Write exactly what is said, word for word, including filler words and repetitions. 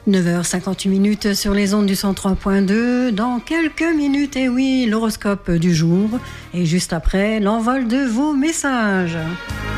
neuf heures cinquante-huit minutes sur les ondes du cent trois point deux. Dans quelques minutes, et oui, l'horoscope du jour. Et juste après, l'envol de vos messages.